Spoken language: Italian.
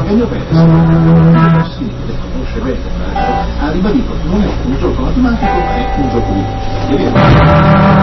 che il mio paese è possibile, conosce bene, ha ribadito, non è un gioco matematico, ma è un gioco di